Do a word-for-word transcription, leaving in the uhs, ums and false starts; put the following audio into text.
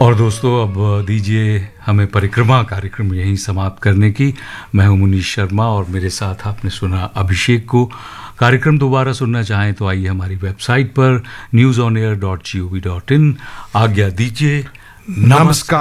और दोस्तों, अब दीजिए हमें परिक्रमा कार्यक्रम यहीं समाप्त करने की। मैं हूं मुनीश शर्मा और मेरे साथ आपने सुना अभिषेक को। कार्यक्रम दोबारा सुनना चाहें तो आइए हमारी वेबसाइट पर news on air dot G O V dot in. आज्ञा दीजिए, नमस्कार।